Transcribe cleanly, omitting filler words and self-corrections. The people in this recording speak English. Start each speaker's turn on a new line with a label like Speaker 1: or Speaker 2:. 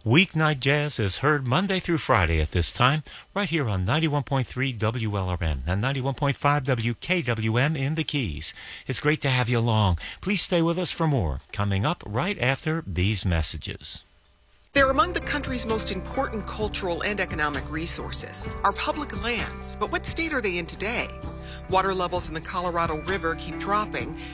Speaker 1: Weeknight Jazz is heard Monday through Friday at this time, right here on 91.3 WLRN and 91.5 WKWM in the Keys. It's great to have you along. Please stay with us for more, coming up right after these messages.
Speaker 2: They're among the country's most important cultural and economic resources, our public lands. But what state are they in today? Water levels in the Colorado River keep dropping,